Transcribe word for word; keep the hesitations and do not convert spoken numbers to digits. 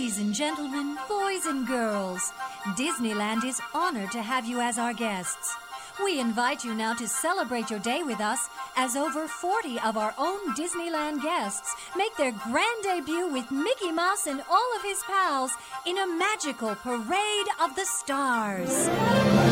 Ladies and gentlemen, boys and girls, Disneyland is honored to have you as our guests. We invite you now to celebrate your day with us as over forty of our own Disneyland guests make their grand debut with Mickey Mouse and all of his pals in a magical Parade of the Stars.